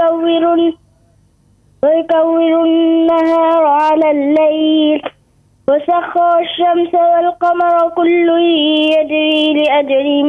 ويكور النهار على الليل وسخر الشمس والقمر كل يجري لأجل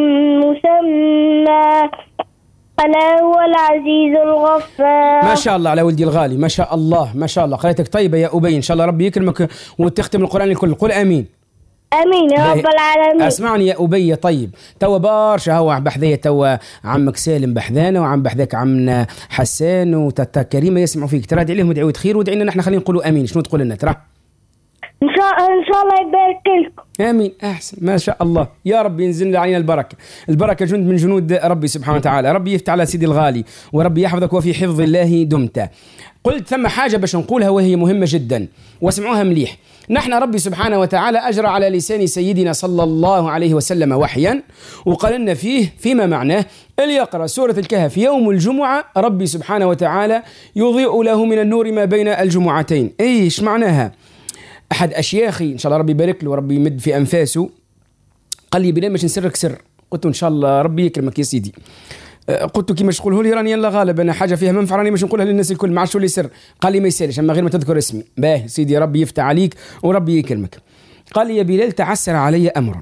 مسمى ألا هو العزيز الغفار. ما شاء الله على ولدي الغالي، ما شاء الله ما شاء الله، قراءتك طيبة يا أبي، إن شاء الله ربي يكرمك وتختم القرآن الكل. قل آمين. آمين يا رب العالمين. اسمعني يا أبي، طيب توا بارشا هو بحذية، توا عمك سالم بحذانا وعم بحذاك عمنا حسان وتتا كريمة يسمعوا فيك، ترى ادعي لهم دعوة خير وادعينا نحن، خلينا نقولوا آمين. شنو تقول لنا ترى؟ إن شاء الله يبارك لكم. آمين. أحسن، ما شاء الله، يا رب ينزل علينا البركة. البركة جند من جنود ربي سبحانه وتعالى. ربي يفتح على سيدي الغالي وربي يحفظك وفي حفظ الله دمت. قلت ثم حاجة باش نقولها وهي مهمة جدا واسمعوها مليح. نحن ربي سبحانه وتعالى أجرى على لسان سيدنا صلى الله عليه وسلم وحيا وقال لنا فيه فيما معناه اللي يقرأ سورة الكهف يوم الجمعة ربي سبحانه وتعالى يضيء له من النور ما بين الجمعتين. إيش معناها؟ أحد أشياخي إن شاء الله ربي يبارك له وربي يمد في أنفاسه قال لي بلا مش نسرك سر. قلت إن شاء الله ربي يكرمك يا سيدي. قلت كي مش تقوله لي راني يلا غالب أنا حاجة فيها منفعة راني مش نقولها للناس الكل، ما عادش لي سر. قال لي ما يسالش أما غير ما تذكر اسمي. باه سيدي ربي يفتح عليك وربي يكرمك. قال لي يا بلال تعسر علي أمر،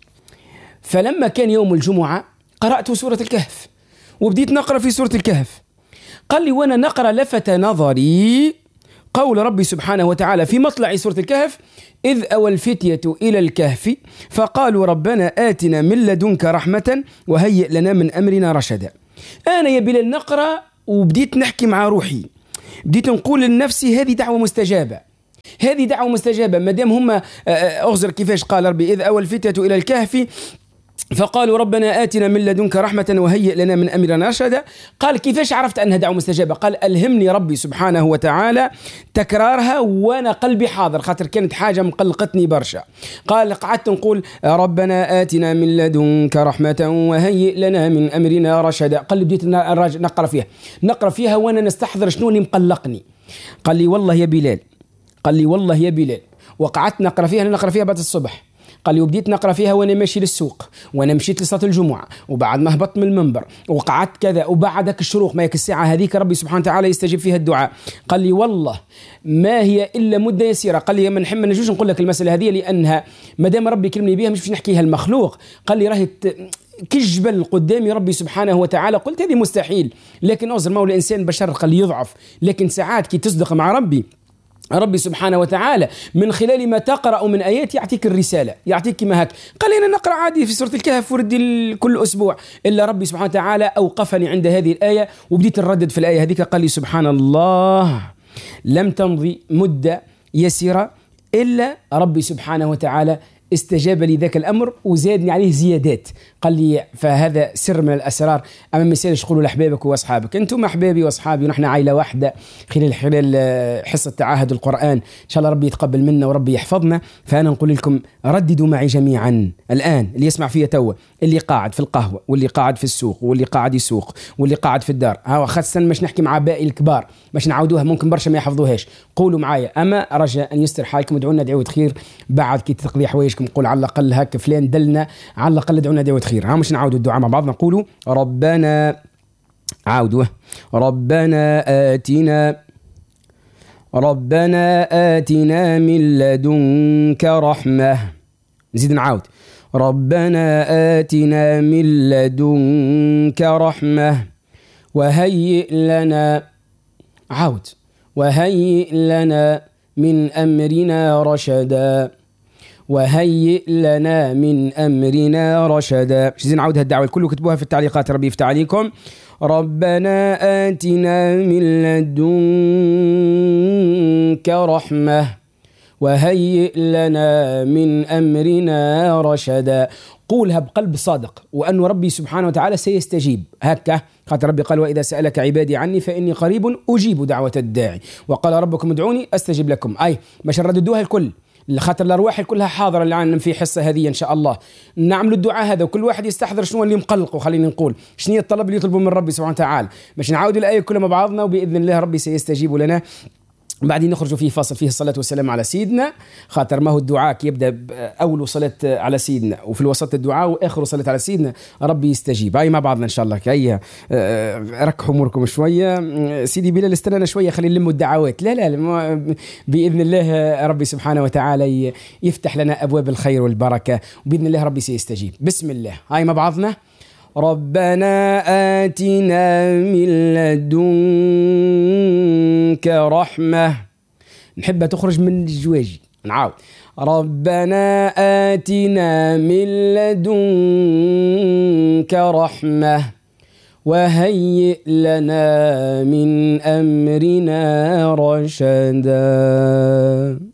فلما كان يوم الجمعة قرأت سورة الكهف وبديت نقرأ في سورة الكهف. قال لي وأنا نقرأ لفت نظري قول ربي سبحانه وتعالى في مطلع سورة الكهف إذ أوى الفتية إلى الكهف فقالوا ربنا آتنا من لدنك رحمة وهيئ لنا من أمرنا رشدا. أنا يا بلال نقرأ وبديت نحكي مع روحي، بديت نقول لنفسي هذه دعوة مستجابة، هذه دعوة مستجابة مادام هم أغزر كيفاش قال ربي إذ أوى الفتية إلى الكهف فقالوا ربنا آتنا من لدنك رحمة وهيئ لنا من أمرنا رشدا. قال كيفاش عرفت أنها دعوة مستجابة؟ قال ألهمني ربي سبحانه وتعالى تكرارها وأنا قلبي حاضر، خاطر كانت حاجة مقلقتني برشا. قال قعدت نقول ربنا آتنا من لدنك رحمة وهيئ لنا من أمرنا رشدا. قال بديت نقرأ فيها وأنا نستحضر شنو اللي مقلقني. قال لي والله يا بلال وقعدت نقرأ فيها بعد الصبح. قال لي وبديت نقرأ فيها وأنا ماشي للسوق وأنا مشيت لصلاة الجمعة وبعد ما هبطت من المنبر وقعدت كذا وبعدك الشروق ما يك الساعة هذيك ربي سبحانه وتعالى يستجيب فيها الدعاء. قال لي والله ما هي إلا مدة يسيرة. قال لي ما نجوش نقول لك المسألة هذه لأنها مدام ربي كلمني بها مش باش نحكيها المخلوق. قال لي راهي كجبل قدامي ربي سبحانه وتعالى. قلت هذه مستحيل، لكن أوزر ما هو الإنسان بشر قال لي يضعف، لكن ساعات كي تصدق مع ربي سبحانه وتعالى من خلال ما تقرأ من آيات يعطيك الرسالة، يعطيك كما هك. قال لي أنا نقرأ عادي في سورة الكهف وردي كل أسبوع، إلا ربي سبحانه وتعالى أوقفني عند هذه الآية وبديت نردد في الآية هذيك. قال لي سبحان الله لم تمضي مدة يسيرة إلا ربي سبحانه وتعالى استجاب لي ذاك الأمر وزادني عليه زيادات. قال لي فهذا سر من الأسرار. أما مثالش قولوا لأحبابك وأصحابك، أنتم أحبابي وأصحابي ونحن عائلة واحدة خلال حصة تعاهد القرآن. إن شاء الله ربي يتقبل منا وربي يحفظنا. فأنا نقول لكم رددوا معي جميعا الآن، اللي يسمع فيها توا، اللي قاعد في القهوة واللي قاعد في السوق واللي قاعد يسوق واللي قاعد في الدار، خاصة مش نحكي مع باقي الكبار باش نعودوها ممكن برشا ما يحفظوهاش. قولوا معايا أما رجاء أن يستر حالكم ودعونا دعوة خير بعد كي تقضي حوايجكم. نقول على الأقل هك فلان دلنا، على الأقل دعونا دعوة خير. مش نعودوا الدعاء مع بعض، نقولوا ربنا عودوا ربنا آتنا من لدنك رحمة. نزيد نعاود ربنا آتنا من لدنك رحمة وهيئ لنا من أمرنا رشدا. عايزين نعودها الدعوة الكل كتبوها في التعليقات ربي يفتح عليكم. ربنا آتنا من لدنك رحمة وهيئ لنا من أمرنا رشدا. قولها بقلب صادق وأن ربي سبحانه وتعالى سيستجيب. هكا خاطر ربي قال وإذا سألك عبادي عني فإني قريب أجيب دعوة الداعي وقال ربكم ادعوني أستجب لكم. باش نرددوها الكل خاطر الأرواح كلها حاضرة الآن في حصة هذه إن شاء الله. نعملوا الدعاء هذا وكل واحد يستحضر شنو اللي مقلق، وخلينا نقول شنو الطلب اللي يطلبه من ربي سبحانه وتعالى باش نعاود الآية كلها مع بعضنا وبإذن الله ربي سيستجيب لنا بعدين نخرج فيه فاصل فيه الصلاة والسلام على سيدنا، خاطر ما هو الدعاء يبدأ أول صلاة على سيدنا وفي الوسط الدعاء وآخر صلاة على سيدنا ربي يستجيب. هاي مع بعضنا إن شاء الله. كي ركحوا أموركم شوية. سيدي بلال استنانا شوية، خلي نلموا الدعوات. لا بإذن الله ربي سبحانه وتعالى يفتح لنا أبواب الخير والبركة، وبإذن الله ربي سيستجيب. بسم الله. هاي مع بعضنا. ربنا آتنا من لدنك رحمة. نحبها تخرج من الجواجي. نعاود. ربنا آتنا من لدنك رحمة وهيئ لنا من أمرنا رشدا.